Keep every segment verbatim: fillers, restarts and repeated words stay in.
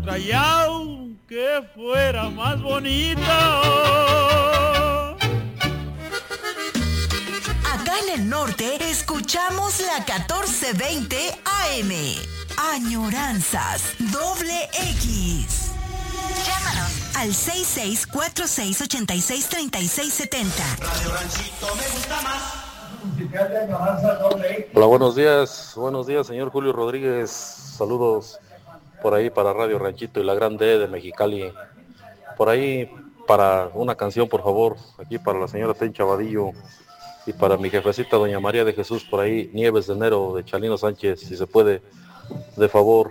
otra y aunque fuera más bonita. Acá en el norte escuchamos la catorce veinte A M. Añoranzas Doble X. Llámanos al seis seis cuatro seis ocho seis tres seis siete cero. Radio Ranchito me gusta más. Hola, buenos días, buenos días, señor Julio Rodríguez. Saludos por ahí para Radio Ranchito y la Grande de Mexicali. Por ahí para una canción, por favor, aquí para la señora Tencha Vadillo y para mi jefecita doña María de Jesús, por ahí, Nieves de Enero de Chalino Sánchez, si se puede, de favor,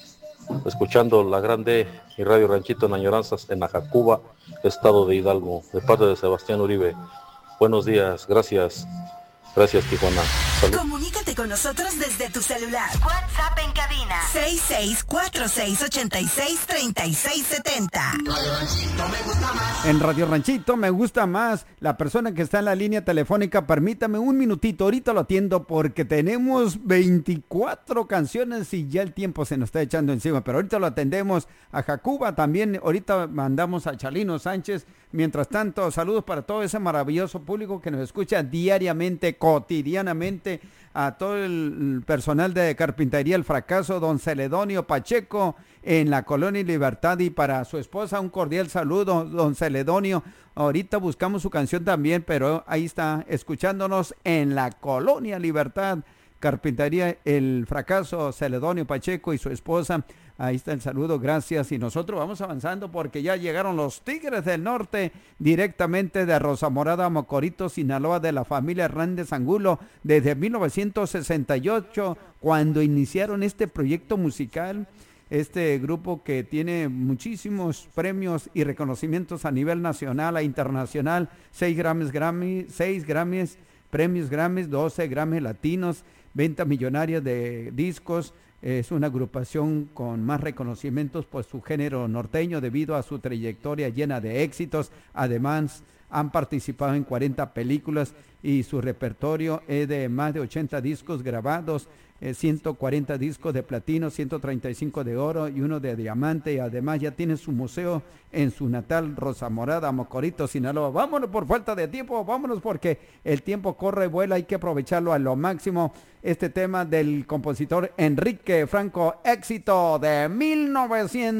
escuchando la Grande y Radio Ranchito en Añoranzas en Ajacuba, estado de Hidalgo, de parte de Sebastián Uribe. Buenos días, gracias. Gracias, Tijuana. Salud. Comunícate con nosotros desde tu celular. WhatsApp en cabina seis seis cuatro seis ocho seis tres seis siete cero. Radio Ranchito me gusta más. En Radio Ranchito me gusta más. La persona que está en la línea telefónica, permítame un minutito, ahorita lo atiendo porque tenemos veinticuatro canciones y ya el tiempo se nos está echando encima, pero ahorita lo atendemos a Jacuba también, ahorita mandamos a Chalino Sánchez. Mientras tanto, saludos para todo ese maravilloso público que nos escucha diariamente, cotidianamente, a todo el personal de Carpintería El Fracaso, don Celedonio Pacheco, en la Colonia Libertad, y para su esposa un cordial saludo, don Celedonio. Ahorita buscamos su canción también, pero ahí está, escuchándonos en la Colonia Libertad, Carpintería El Fracaso, Celedonio Pacheco y su esposa. Ahí está el saludo, gracias. Y nosotros vamos avanzando porque ya llegaron los Tigres del Norte directamente de Rosa Morada, Mocorito, Sinaloa, de la familia Hernández Angulo, desde mil novecientos sesenta y ocho, cuando iniciaron este proyecto musical. Este grupo que tiene muchísimos premios y reconocimientos a nivel nacional e internacional, seis Grammys, Grammy, seis Grammys, premios Grammys, doce Grammys latinos, venta millonaria de discos. Es una agrupación con más reconocimientos por su género norteño debido a su trayectoria llena de éxitos. Además, han participado en cuarenta películas y su repertorio es de más de ochenta discos grabados, eh, ciento cuarenta discos de platino, ciento treinta y cinco de oro y uno de diamante. Y además ya tiene su museo en su natal Rosa Morada, Mocorito, Sinaloa. Vámonos por falta de tiempo, vámonos porque el tiempo corre, vuela, hay que aprovecharlo a lo máximo. Este tema del compositor Enrique Franco, éxito de mil novecientos